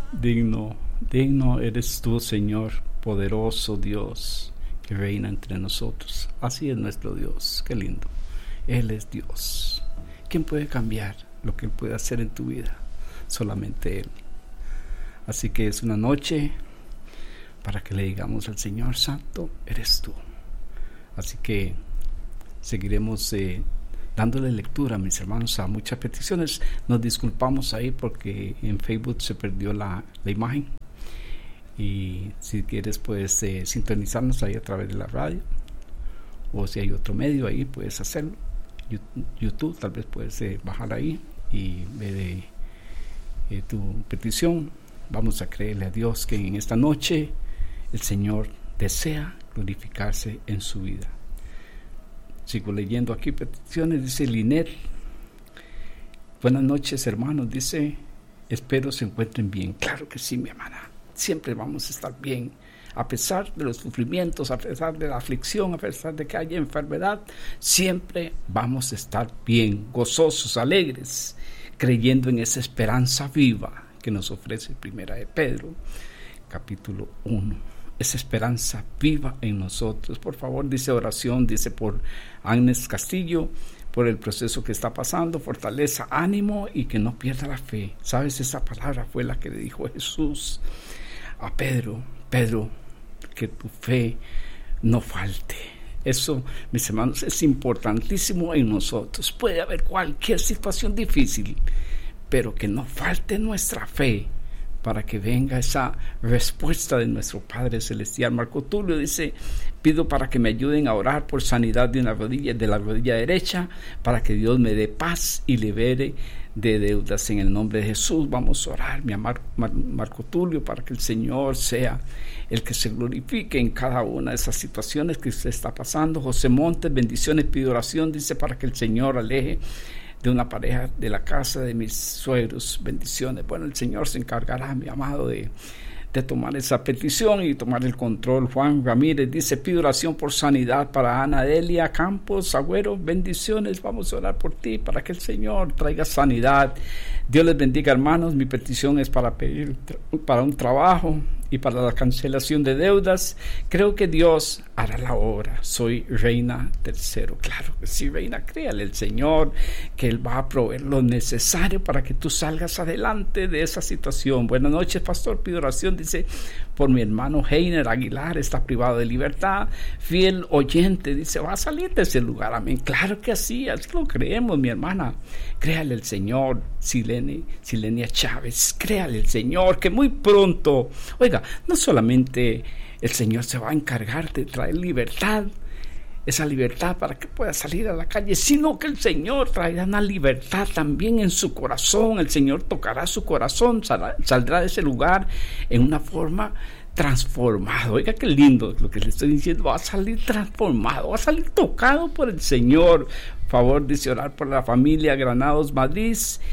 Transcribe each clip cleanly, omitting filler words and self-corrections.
Digno, digno eres tú, Señor, poderoso Dios, que reina entre nosotros. Así es nuestro Dios, qué lindo. Él es Dios. ¿Quién puede cambiar lo que Él puede hacer en tu vida? Solamente Él. Así que es una noche para que le digamos al Señor: Santo eres tú. Así que seguiremos dándole lectura, mis hermanos, a muchas peticiones. Nos disculpamos ahí porque en Facebook se perdió la imagen, y si quieres puedes sintonizarnos ahí a través de la radio, o si hay otro medio ahí puedes hacerlo. YouTube tal vez puedes bajar ahí y ver tu petición. Vamos a creerle a Dios que en esta noche el Señor desea glorificarse en su vida. Sigo leyendo aquí peticiones. Dice Linet: buenas noches, hermanos. Dice: espero se encuentren bien. Claro que sí, mi hermana. Siempre vamos a estar bien, a pesar de los sufrimientos, a pesar de la aflicción, a pesar de que haya enfermedad. Siempre vamos a estar bien, gozosos, alegres, creyendo en esa esperanza viva que nos ofrece Primera de Pedro, capítulo 1. Esa esperanza viva en nosotros. Por favor, dice oración, dice por Agnes Castillo, por el proceso que está pasando, fortaleza, ánimo y que no pierda la fe. ¿Sabes? Esa palabra fue la que le dijo Jesús a Pedro: Pedro, que tu fe no falte. Eso, mis hermanos, es importantísimo en nosotros. Puede haber cualquier situación difícil, pero que no falte nuestra fe para que venga esa respuesta de nuestro Padre Celestial. Marco Tulio dice: pido para que me ayuden a orar por sanidad de la rodilla derecha, para que Dios me dé paz y libere de deudas en el nombre de Jesús. Vamos a orar, mi amado Marco Tulio, para que el Señor sea el que se glorifique en cada una de esas situaciones que usted está pasando. José Montes, bendiciones, pido oración, dice, para que el Señor aleje de una pareja de la casa de mis suegros. Bendiciones. Bueno, el Señor se encargará, mi amado, de tomar esa petición y tomar el control. Juan Ramírez dice: pido oración por sanidad para Ana Delia Campos Agüero. Bendiciones. Vamos a orar por ti para que el Señor traiga sanidad. Dios les bendiga, hermanos. Mi petición es para pedir para un trabajo y para la cancelación de deudas. Creo que Dios hará la obra. Soy Reina Tercero. Claro que sí, Reina, créale al Señor que Él va a proveer lo necesario para que tú salgas adelante de esa situación. Buenas noches, pastor. Pido oración, dice, por mi hermano Heiner Aguilar. Está privado de libertad. Fiel oyente, dice, va a salir de ese lugar. Amén. Claro que sí, así lo creemos, mi hermana. Créale al Señor. Silenia Chávez, créale al Señor que muy pronto, oiga, no solamente el Señor se va a encargar de traer libertad, esa libertad para que pueda salir a la calle, sino que el Señor traerá una libertad también en su corazón. El Señor tocará su corazón, saldrá de ese lugar en una forma transformado. Oiga, qué lindo lo que le estoy diciendo. Va a salir transformado, va a salir tocado por el Señor. Favor, dice, orar por la familia Granados Madrid,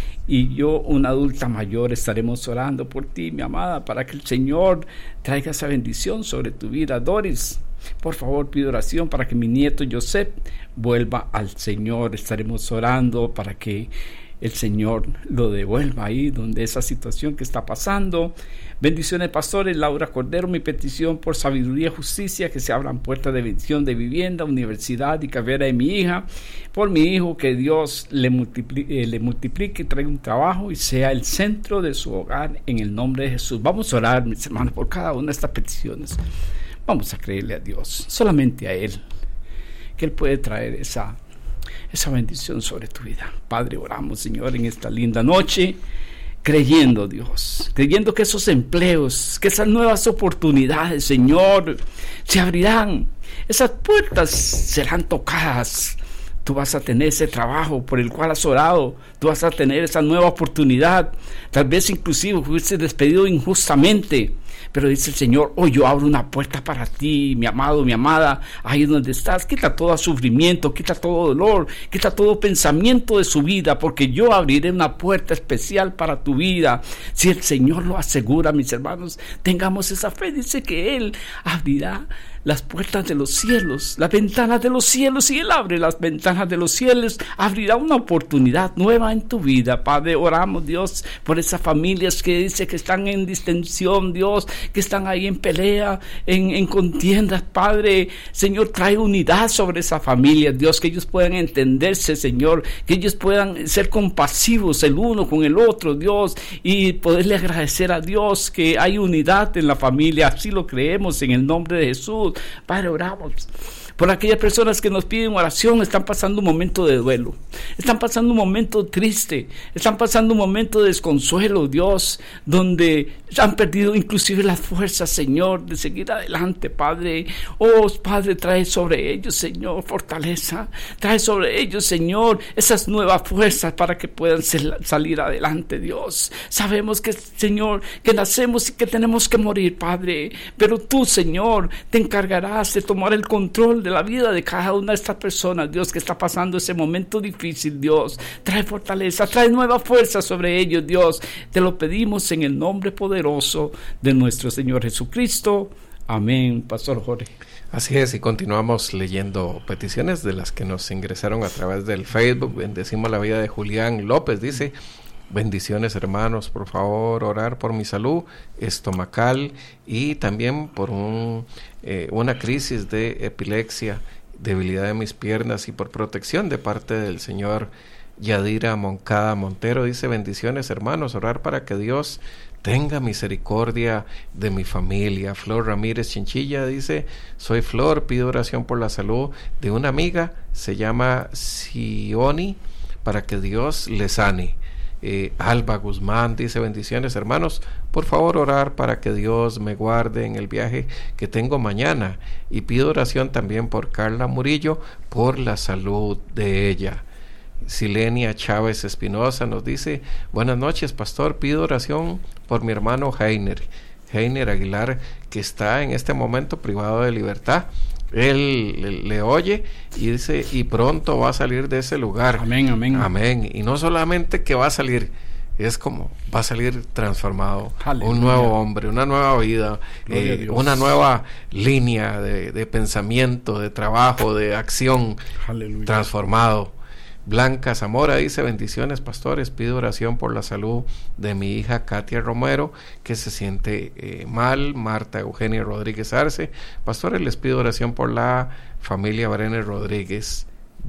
y yo, una adulta mayor, estaremos orando por ti, mi amada, para que el Señor traiga esa bendición sobre tu vida. Doris, por favor, pido oración para que mi nieto Joseph vuelva al Señor. Estaremos orando para que el Señor lo devuelva ahí donde esa situación que está pasando. Bendiciones, pastores. Laura Cordero, mi petición por sabiduría y justicia, que se abran puertas de bendición de vivienda, universidad y carrera de mi hija. Por mi hijo, que Dios le multiplique, traiga un trabajo y sea el centro de su hogar en el nombre de Jesús. Vamos a orar, mis hermanos, por cada una de estas peticiones. Vamos a creerle a Dios, solamente a Él, que Él puede traer esa bendición sobre tu vida. Padre, oramos, Señor, en esta linda noche, creyendo, Dios, creyendo que esos empleos, que esas nuevas oportunidades, Señor, se abrirán, esas puertas serán tocadas. Tú vas a tener ese trabajo por el cual has orado, tú vas a tener esa nueva oportunidad. Tal vez inclusive fuiste despedido injustamente, Pero dice el Señor, hoy yo abro una puerta para ti, mi amado, mi amada, ahí donde estás. Quita todo sufrimiento, quita todo dolor, quita todo pensamiento de su vida, porque yo abriré una puerta especial para tu vida. Si el Señor lo asegura, mis hermanos, tengamos esa fe. Dice que Él abrirá las puertas de los cielos, las ventanas de los cielos, y Él abre las ventanas de los cielos, abrirá una oportunidad nueva en tu vida. Padre, oramos, Dios, por esas familias que dice que están en distensión, Dios, que están ahí en pelea, en contiendas. Padre, Señor, trae unidad sobre esas familias, Dios, que ellos puedan entenderse, Señor, que ellos puedan ser compasivos el uno con el otro, Dios, y poderle agradecer a Dios que hay unidad en la familia. Así lo creemos en el nombre de Jesús. Padre, oramos por aquellas personas que nos piden oración. Están pasando un momento de duelo, están pasando un momento triste, están pasando un momento de desconsuelo, Dios, donde han perdido inclusive las fuerzas, Señor, de seguir adelante. Padre, oh Padre, trae sobre ellos, Señor, fortaleza, trae sobre ellos, Señor, esas nuevas fuerzas para que puedan salir adelante, Dios. Sabemos que, Señor, que nacemos y que tenemos que morir, Padre, pero tú, Señor, te encargarás de tomar el control de la vida de cada una de estas personas, Dios, que está pasando ese momento difícil, Dios. Trae fortaleza, trae nueva fuerza sobre ellos, Dios. Te lo pedimos en el nombre poderoso de nuestro Señor Jesucristo. Amén. Pastor Jorge. Así es, y continuamos leyendo peticiones de las que nos ingresaron a través del Facebook. Bendecimos la vida de Julián López, dice: bendiciones, hermanos, por favor orar por mi salud estomacal y también por una crisis de epilepsia, debilidad de mis piernas, y por protección de parte del señor Yadira Moncada Montero. Dice: bendiciones, hermanos, orar para que Dios tenga misericordia de mi familia. Flor Ramírez Chinchilla dice: soy Flor, pido oración por la salud de una amiga, se llama Sioni, para que Dios le sane. Alba Guzmán dice: bendiciones, hermanos, por favor orar para que Dios me guarde en el viaje que tengo mañana, y pido oración también por Carla Murillo, por la salud de ella. Silenia Chávez Espinosa nos dice: buenas noches, pastor, pido oración por mi hermano Heiner Aguilar, que está en este momento privado de libertad. Él le oye y dice: y pronto va a salir de ese lugar. Amén, amén. Amén. Y no solamente que va a salir, es como va a salir transformado. Aleluya. Un nuevo hombre, una nueva vida, una nueva línea de pensamiento, de trabajo, de acción. Aleluya. Transformado. Blanca Zamora dice: bendiciones, pastores, pido oración por la salud de mi hija Katia Romero, que se siente mal. Marta Eugenia Rodríguez Arce: pastores, les pido oración por la familia Brenes Rodríguez.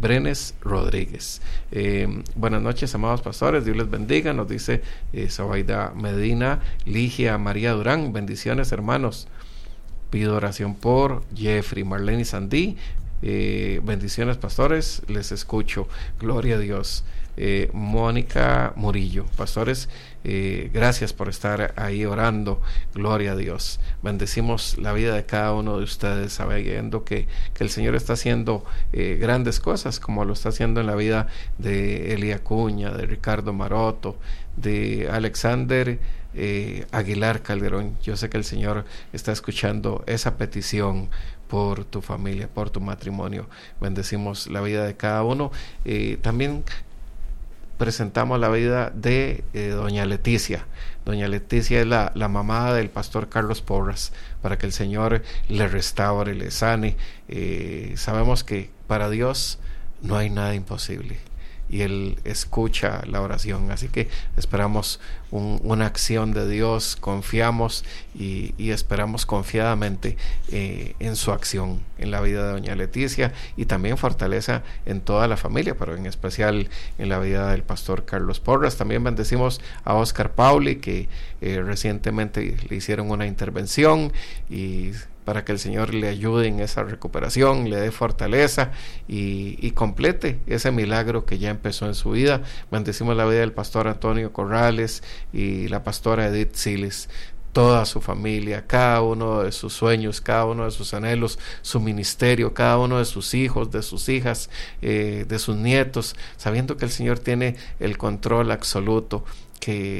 Buenas noches, amados pastores, Dios les bendiga, nos dice Zoraida Medina. Ligia María Durán: bendiciones, hermanos, pido oración por Jeffrey. Marlene Sandí: bendiciones, pastores, les escucho, gloria a Dios. Mónica Murillo: pastores, gracias por estar ahí orando, gloria a Dios. Bendecimos la vida de cada uno de ustedes, sabiendo que el Señor está haciendo grandes cosas, como lo está haciendo en la vida de Eli Acuña, de Ricardo Maroto, de Alexander Aguilar Calderón. Yo sé que el Señor está escuchando esa petición por tu familia, por tu matrimonio. Bendecimos la vida de cada uno. También presentamos la vida de doña Leticia. Doña Leticia es la mamá del pastor Carlos Porras, para que el Señor le restaure, le sane. Sabemos que para Dios no hay nada imposible, y Él escucha la oración, así que esperamos una acción de Dios, confiamos y esperamos confiadamente en su acción en la vida de doña Leticia, y también fortaleza en toda la familia, pero en especial en la vida del pastor Carlos Porras. También bendecimos a Oscar Pauli, que recientemente le hicieron una intervención, y para que el Señor le ayude en esa recuperación, le dé fortaleza y complete ese milagro que ya empezó en su vida. Bendecimos la vida del pastor Antonio Corrales y la pastora Edith Siles, toda su familia, cada uno de sus sueños, cada uno de sus anhelos, su ministerio, cada uno de sus hijos, de sus hijas, de sus nietos, sabiendo que el Señor tiene el control absoluto, que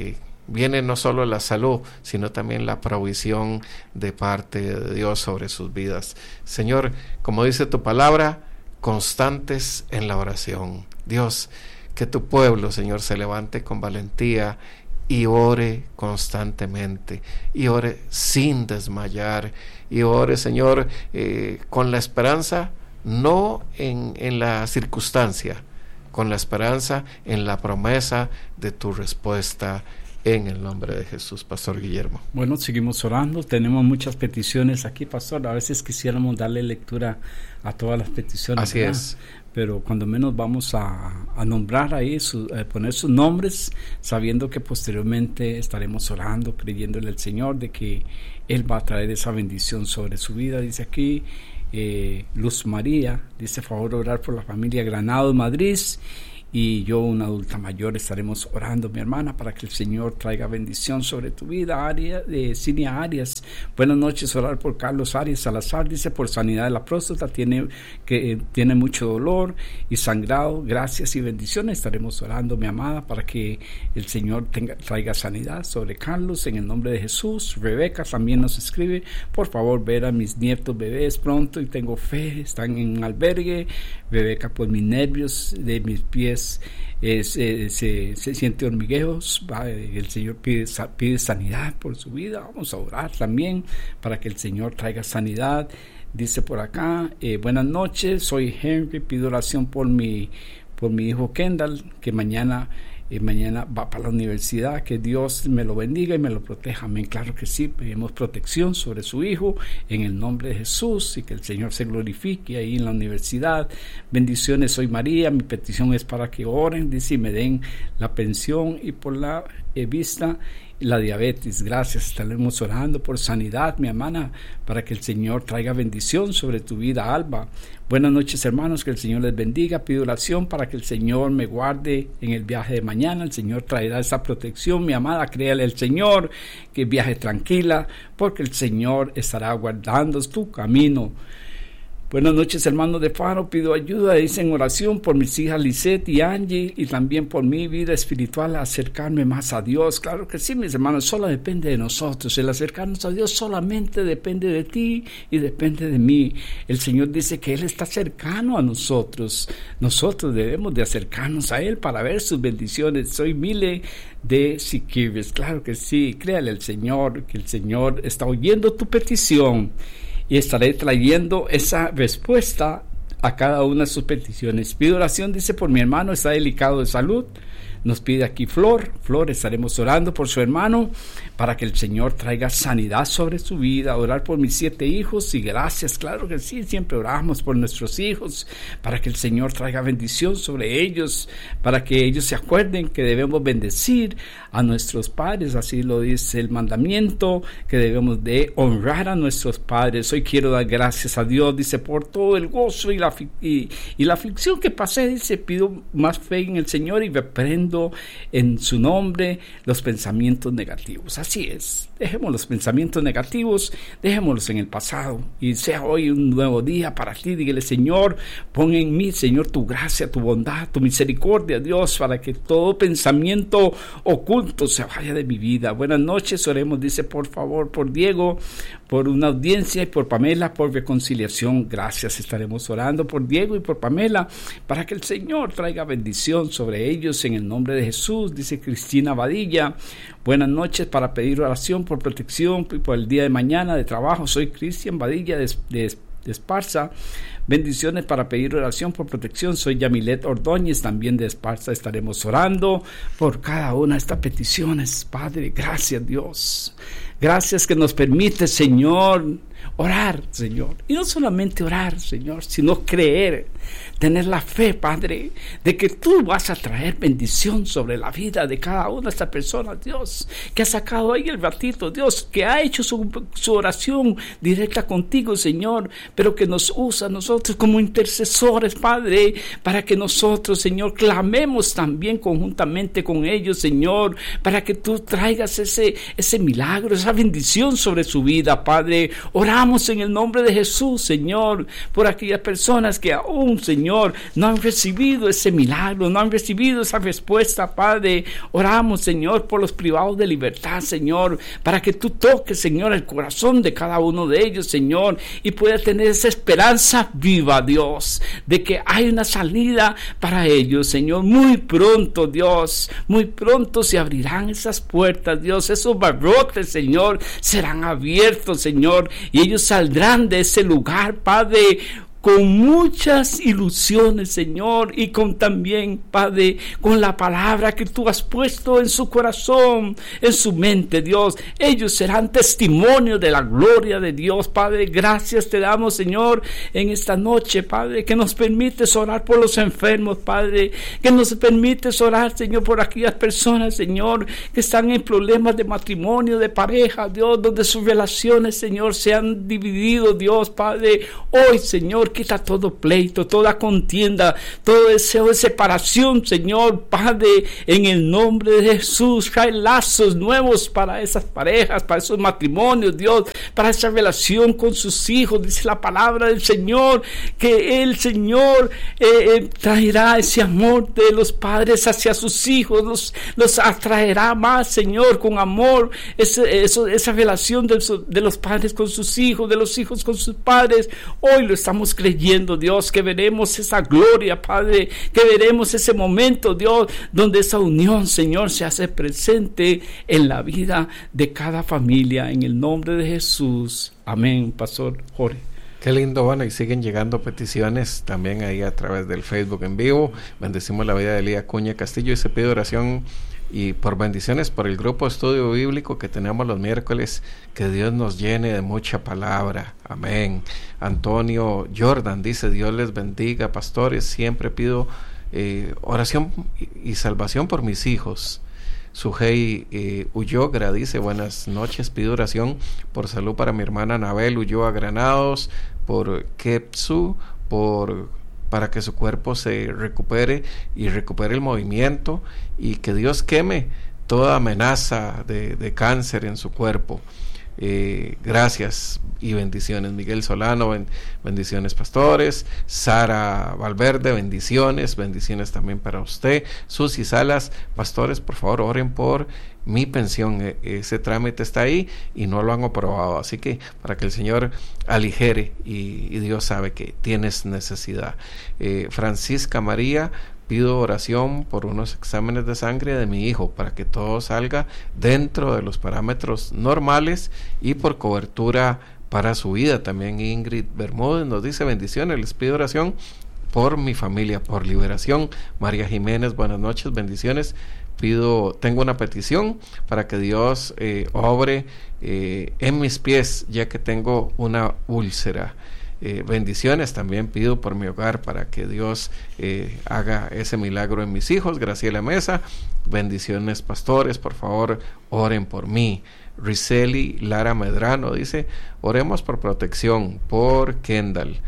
viene no solo la salud, sino también la provisión de parte de Dios sobre sus vidas. Señor, como dice tu palabra, constantes en la oración. Dios, que tu pueblo, Señor, se levante con valentía y ore constantemente, y ore sin desmayar, y ore, Señor, con la esperanza, no en la circunstancia, con la esperanza en la promesa de tu respuesta, en el nombre de Jesús. Pastor Guillermo. Bueno, seguimos orando, tenemos muchas peticiones aquí, pastor. A veces quisiéramos darle lectura a todas las peticiones. Así ¿verdad? es. Pero cuando menos vamos a nombrar ahí, poner sus nombres, sabiendo que posteriormente estaremos orando, creyéndole al Señor de que Él va a traer esa bendición sobre su vida. Dice aquí Luz María, dice: favor orar por la familia Granados Madrid, y yo, una adulta mayor, estaremos orando, mi hermana, para que el Señor traiga bendición sobre tu vida. Cinia Arias, buenas noches, orar por Carlos Arias Salazar, dice: por sanidad de la próstata, tiene mucho dolor y sangrado, gracias y bendiciones. Estaremos orando, mi amada, para que el Señor traiga sanidad sobre Carlos, en el nombre de Jesús. Rebeca también nos escribe: por favor, ver a mis nietos bebés pronto, y tengo fe, están en un albergue. Rebeca, por mis nervios de mis pies se siente hormigueos, el Señor pide sanidad por su vida. Vamos a orar también para que el Señor traiga sanidad. Dice por acá: buenas noches, soy Henry, pido oración por mi hijo Kendall, que mañana va para la universidad, que Dios me lo bendiga y me lo proteja. Amén. Claro que sí, pedimos protección sobre su hijo en el nombre de Jesús, y que el Señor se glorifique ahí en la universidad. Bendiciones, soy María, mi petición es para que oren, dice, y me den la pensión y por la vista la diabetes. Gracias, estaremos orando por sanidad, mi hermana, para que el Señor traiga bendición sobre tu vida. Alba, buenas noches, hermanos, que el Señor les bendiga. Pido oración para que el Señor me guarde en el viaje de mañana. El Señor traerá esa protección, mi amada. Créale al Señor que viaje tranquila, porque el Señor estará guardando tu camino. Buenas noches, hermanos de Faro, pido ayuda, dicen oración por mis hijas Lisette y Angie, y también por mi vida espiritual, acercarme más a Dios. Claro que sí, mis hermanos, solo depende de nosotros. El acercarnos a Dios solamente depende de ti y depende de mí. El Señor dice que Él está cercano a nosotros. Nosotros debemos de acercarnos a Él para ver sus bendiciones. Soy Mile de Siquirres. Claro que sí, créale al Señor, que el Señor está oyendo tu petición, y estaré trayendo esa respuesta a cada una de sus peticiones. Pido oración, dice, por mi hermano, está delicado de salud. Nos pide aquí Flor, estaremos orando por su hermano para que el Señor traiga sanidad sobre su vida. Orar por mis 7 hijos, y gracias, claro que sí, siempre oramos por nuestros hijos, para que el Señor traiga bendición sobre ellos, para que ellos se acuerden que debemos bendecir a nuestros padres, así lo dice el mandamiento, que debemos de honrar a nuestros padres. Hoy quiero dar gracias a Dios, dice, por todo el gozo y la aflicción que pasé, dice, pido más fe en el Señor y reprendo en su nombre los pensamientos negativos. Así es, dejemos los pensamientos negativos, dejémoslos en el pasado, y sea hoy un nuevo día para ti. Dígale: Señor, pon en mí, Señor, tu gracia, tu bondad, tu misericordia, Dios, para que todo pensamiento oculto se vaya de mi vida. Buenas noches, oremos, dice, por favor, por Diego, por una audiencia, y por Pamela, por reconciliación. Gracias, estaremos orando por Diego y por Pamela, para que el Señor traiga bendición sobre ellos en el nombre de Jesús. Dice Cristina Badilla: buenas noches, para pedir oración por protección y por el día de mañana de trabajo. Soy Cristian Badilla de Esparza. Bendiciones, para pedir oración por protección. Soy Yamilet Ordóñez, también de Esparza. Estaremos orando por cada una de estas peticiones. Padre, gracias, Dios. Gracias que nos permite, Señor, orar, Señor. Y no solamente orar, Señor, sino creer, tener la fe, Padre, de que tú vas a traer bendición sobre la vida de cada una de estas personas, Dios, que ha sacado ahí el ratito, Dios, que ha hecho su oración directa contigo, Señor, pero que nos usa a nosotros como intercesores, Padre, para que nosotros, Señor, clamemos también conjuntamente con ellos, Señor, para que tú traigas ese milagro, esa bendición sobre su vida, Padre. Oramos oramos en el nombre de Jesús, Señor, por aquellas personas que aún, Señor, no han recibido ese milagro, no han recibido esa respuesta, Padre. Oramos, Señor, por los privados de libertad, Señor, para que tú toques, Señor, el corazón de cada uno de ellos, Señor, y pueda tener esa esperanza viva, Dios, de que hay una salida para ellos, Señor. Muy pronto, Dios, muy pronto se abrirán esas puertas, Dios, esos barrotes, Señor, serán abiertos, Señor, y ellos saldrán de ese lugar, Padre, con muchas ilusiones, Señor, y con también, Padre, con la palabra que tú has puesto en su corazón, en su mente, Dios. Ellos serán testimonio de la gloria de Dios, Padre. Gracias te damos, Señor, en esta noche, Padre, que nos permites orar por los enfermos, Padre, que nos permites orar, Señor, por aquellas personas, Señor, que están en problemas de matrimonio, de pareja, Dios, donde sus relaciones, Señor, se han dividido, Dios, Padre. Hoy, Señor, quita todo pleito, toda contienda, todo deseo de separación, Señor, Padre, en el nombre de Jesús. Trae lazos nuevos para esas parejas, para esos matrimonios, Dios, para esa relación con sus hijos. Dice la palabra del Señor que el Señor traerá ese amor de los padres hacia sus hijos, los atraerá más, Señor, con amor, esa relación de los padres con sus hijos, de los hijos con sus padres. Hoy lo estamos creyendo, Dios, que veremos esa gloria, Padre, que veremos ese momento, Dios, donde esa unión, Señor, se hace presente en la vida de cada familia, en el nombre de Jesús. Amén, Pastor Jorge. Qué lindo, bueno, y siguen llegando peticiones también ahí a través del Facebook en vivo. Bendecimos la vida de Elía Acuña Castillo y se pide oración y por bendiciones por el grupo Estudio Bíblico que tenemos los miércoles, que Dios nos llene de mucha palabra. Amén. Antonio Jordan dice: Dios les bendiga, pastores, siempre pido oración y salvación por mis hijos. Sujei Ullogra dice: buenas noches, pido oración por salud para mi hermana Anabel Ulloa Granados, por Kepsu, para que su cuerpo se recupere y recupere el movimiento, y que Dios queme toda amenaza de cáncer en su cuerpo. Gracias y bendiciones. Miguel Solano, bendiciones, pastores. Sara Valverde, bendiciones también para usted. Susi Salas, pastores, por favor oren por mi pensión, ese trámite está ahí y no lo han aprobado, así que para que el Señor aligere, y Dios sabe que tienes necesidad. Francisca María, pido oración por unos exámenes de sangre de mi hijo para que todo salga dentro de los parámetros normales y por cobertura para su vida. También Ingrid Bermúdez nos dice: bendiciones, les pido oración por mi familia, por liberación. María Jiménez, buenas noches, bendiciones. Tengo una petición para que Dios obre en mis pies, ya que tengo una úlcera. Bendiciones, también pido por mi hogar para que Dios haga ese milagro en mis hijos. Graciela Mesa, bendiciones, pastores, por favor oren por mí. Riseli Lara Medrano dice: oremos por protección por Kendall,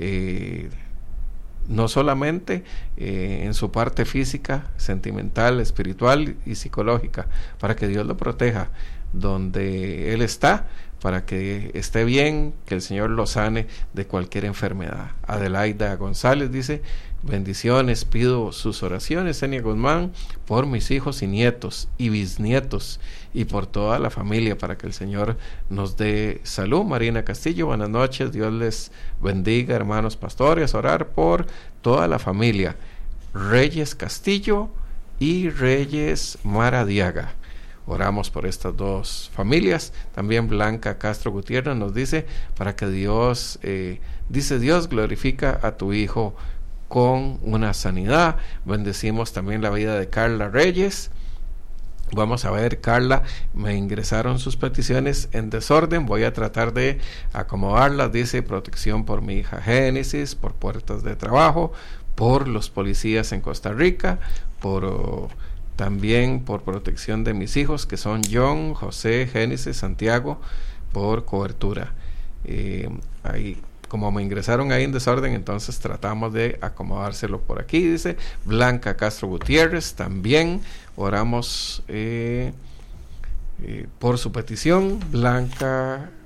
no solamente en su parte física, sentimental, espiritual y psicológica, para que Dios lo proteja donde él está, para que esté bien, que el Señor lo sane de cualquier enfermedad. Adelaida González dice: bendiciones, pido sus oraciones, Enia Guzmán, por mis hijos y nietos y bisnietos y por toda la familia, para que el Señor nos dé salud. Marina Castillo, buenas noches, Dios les bendiga, hermanos pastores, orar por toda la familia. Reyes Castillo y Reyes Maradiaga, oramos por estas dos familias. También Blanca Castro Gutiérrez nos dice: para que Dios, dice Dios, glorifica a tu hijo con una sanidad. Bendecimos también la vida de Carla Reyes. Vamos a ver, Carla, me ingresaron sus peticiones en desorden, voy a tratar de acomodarlas. Dice: protección por mi hija Génesis, por puertas de trabajo, por los policías en Costa Rica, también por protección de mis hijos, que son John, José, Génesis, Santiago, por cobertura. Ahí, como me ingresaron ahí en desorden, entonces tratamos de acomodárselo por aquí. Dice Blanca Castro Gutiérrez, también oramos por su petición. Blanca,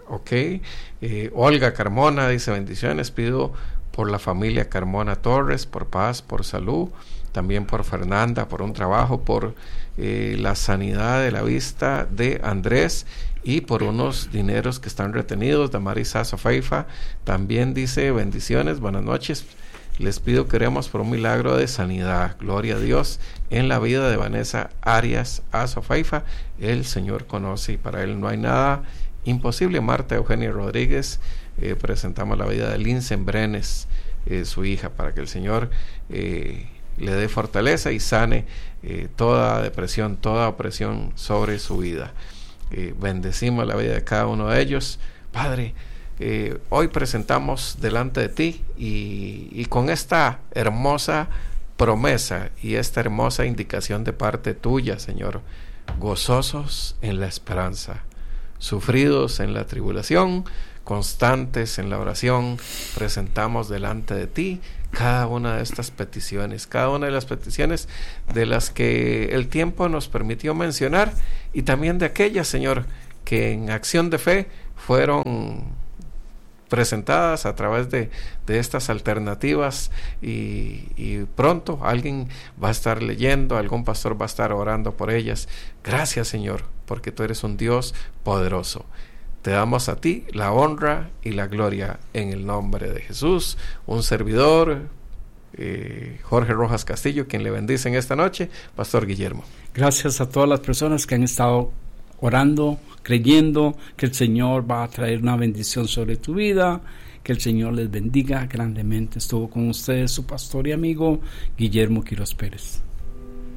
Ok. Olga Carmona dice: bendiciones, pido por la familia Carmona Torres, por paz, por salud, también por Fernanda, por un trabajo, por la sanidad de la vista de Andrés y por unos dineros que están retenidos. Damaris Azofeifa también dice: bendiciones, buenas noches, les pido que oremos por un milagro de sanidad, gloria a Dios, en la vida de Vanessa Arias Azofeifa. El Señor conoce y para Él no hay nada imposible. Marta Eugenia Rodríguez, presentamos la vida de Linsen Brenes, su hija, para que el Señor le dé fortaleza y sane toda depresión, toda opresión sobre su vida. Bendecimos la vida de cada uno de ellos. Padre, hoy presentamos delante de ti y con esta hermosa promesa y esta hermosa indicación de parte tuya, Señor: gozosos en la esperanza, sufridos en la tribulación, constantes en la oración, presentamos delante de ti cada una de estas peticiones, cada una de las peticiones de las que el tiempo nos permitió mencionar, y también de aquellas, Señor, que en acción de fe fueron presentadas a través de estas alternativas, y pronto alguien va a estar leyendo, algún pastor va a estar orando por ellas. Gracias, Señor, porque tú eres un Dios poderoso. Te damos a ti la honra y la gloria en el nombre de Jesús. Un servidor, Jorge Rojas Castillo, quien le bendice en esta noche, Pastor Guillermo. Gracias a todas las personas que han estado orando, creyendo que el Señor va a traer una bendición sobre tu vida. Que el Señor les bendiga grandemente. Estuvo con ustedes su pastor y amigo Guillermo Quiroz Pérez.